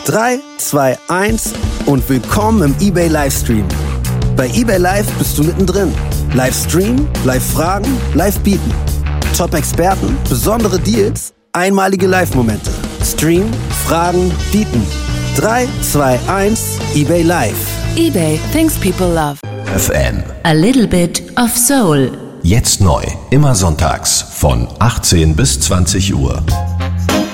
3, 2, 1 und willkommen im eBay Livestream. Bei eBay Live bist du mittendrin. Livestream, Live-Fragen, Live-Bieten. Top-Experten, besondere Deals, einmalige Live-Momente. Stream, Fragen, Bieten. 3, 2, 1, eBay Live. eBay, things people love. FM. A little bit of soul. Jetzt neu. Immer sonntags von 18 bis 20 Uhr.